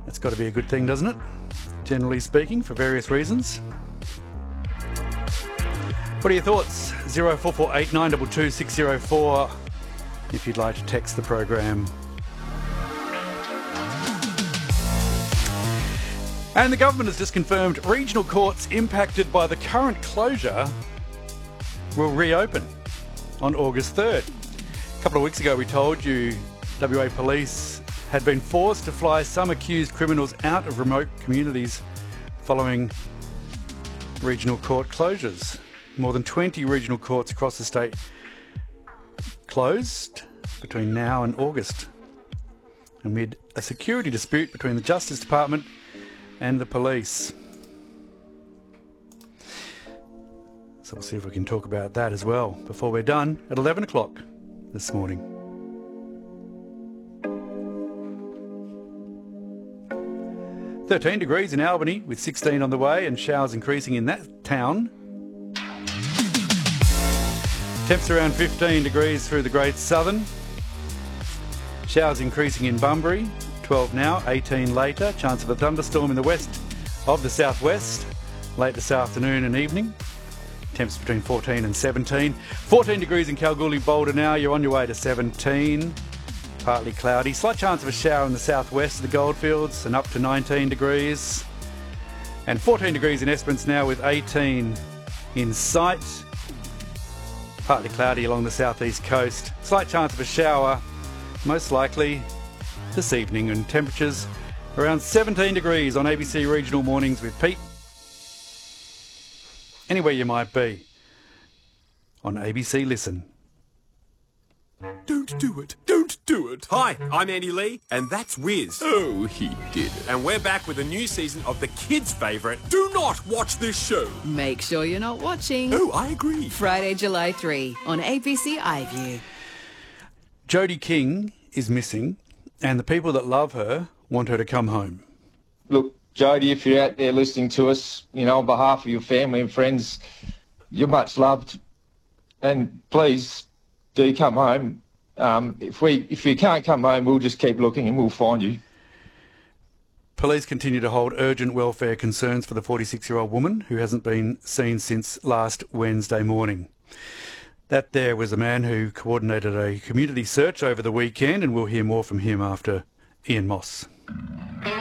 That's got to be a good thing, doesn't it? Generally speaking, for various reasons. What are your thoughts? 0448 922 604 if you'd like to text the program. And the government has just confirmed regional courts impacted by the current closure will reopen on August 3rd. A couple of weeks ago we told you WA Police had been forced to fly some accused criminals out of remote communities following regional court closures. More than 20 regional courts across the state closed between now and August amid a security dispute between the Justice Department and the police. So we'll see if we can talk about that as well before we're done at 11 o'clock this morning. .13 in Albany with 16 on the way and showers increasing in that town. Temps around 15 degrees through the Great Southern. Showers increasing in Bunbury, 12 now, 18 later. Chance of a thunderstorm in the west of the southwest late this afternoon and evening. Temps between 14 and 17. 14 degrees in Kalgoorlie, Boulder now. You're on your way to 17. Partly cloudy. Slight chance of a shower in the southwest of the Goldfields and up to 19 degrees. And 14 degrees in Esperance now with 18 in sight. Partly cloudy along the southeast coast. Slight chance of a shower, most likely this evening, and temperatures around 17 degrees on ABC Regional Mornings with Pete. Anywhere you might be on ABC Listen. Don't do it. Don't do it. Hi, I'm Andy Lee, and that's Wiz. Oh, he did it. And we're back with a new season of the kids' favourite. Do not watch this show. Make sure you're not watching. Oh, I agree. Friday, July 3 on ABC iView. Jodie King is missing, and the people that love her want her to come home. Look, Jodie, if you're out there listening to us, on behalf of your family and friends, you're much loved. And please do come home. If you can't come home, we'll just keep looking and we'll find you. Police continue to hold urgent welfare concerns for the 46-year-old woman who hasn't been seen since last Wednesday morning. That there was a man who coordinated a community search over the weekend, and we'll hear more from him after Ian Moss.